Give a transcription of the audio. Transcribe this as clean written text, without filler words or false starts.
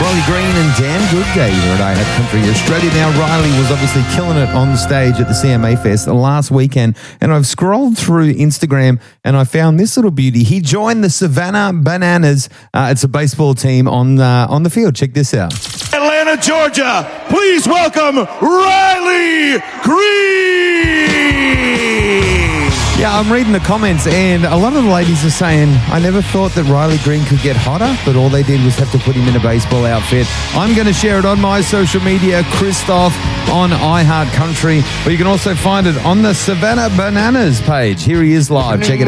Riley Green and Dan Goodday here at iHeart Country Australia. Now, Riley was obviously killing it on stage at the CMA Fest last weekend, and I've scrolled through Instagram and I found this little beauty. He joined the Savannah Bananas. It's a baseball team on the field. Check this out. Atlanta, Georgia, please welcome Riley Green. Yeah, I'm reading the comments, and a lot of the ladies are saying, I never thought that Riley Green could get hotter, but all they did was have to put him in a baseball outfit. I'm going to share it on my social media, Christoph on iHeart Country, but you can also find it on the Savannah Bananas page. Here he is live. Check it out.